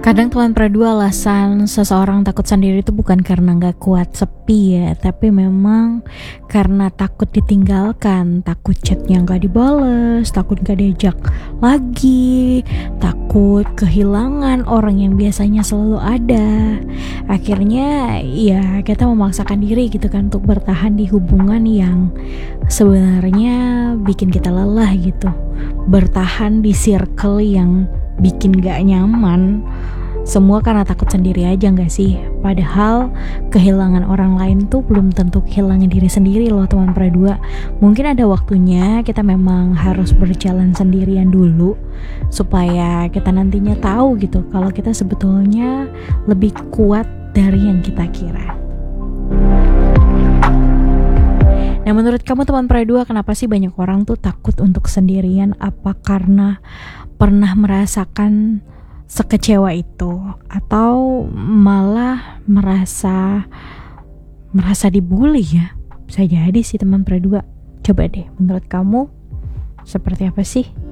Kadang teman perdua alasan seseorang takut sendiri itu bukan karena gak kuat sepi ya, tapi memang karena takut ditinggalkan, takut chatnya gak dibales, takut gak diajak lagi, takut kehilangan orang yang biasanya selalu ada. Akhirnya ya kita memaksakan diri gitu kan untuk bertahan di hubungan yang sebenarnya bikin kita lelah gitu, bertahan di circle yang bikin gak nyaman. Semua karena takut sendiri aja gak sih? Padahal kehilangan orang lain tuh belum tentu kehilangan diri sendiri loh teman perdua. Mungkin ada waktunya kita memang harus berjalan sendirian dulu, supaya kita nantinya tahu gitu kalau kita sebetulnya lebih kuat dari yang kita kira. Nah, menurut kamu teman perdua, kenapa sih banyak orang tuh takut untuk sendirian? Apa karena pernah merasakan sekecewa itu, atau malah merasa dibully ya? Bisa jadi sih teman perdua. Coba deh, menurut kamu seperti apa sih?